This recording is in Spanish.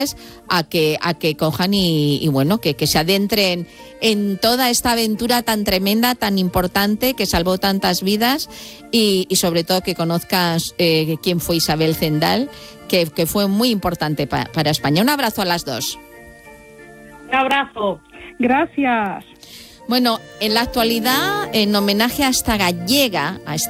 a que cojan y bueno, que se adentren en toda esta aventura tan tremenda, tan importante, que salvó tantas vidas y sobre todo que conozcas quién fue Isabel Zendal, que fue muy importante para España. Un abrazo a las dos. Un abrazo. Gracias. Bueno, en la actualidad, en homenaje a esta gallega,